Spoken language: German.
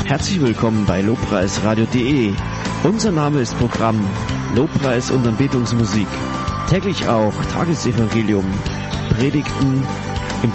Herzlich willkommen bei Lobpreisradio.de. Unser Name ist Programm Lobpreis und Anbetungsmusik. Täglich auch Tagesevangelium, Predigten,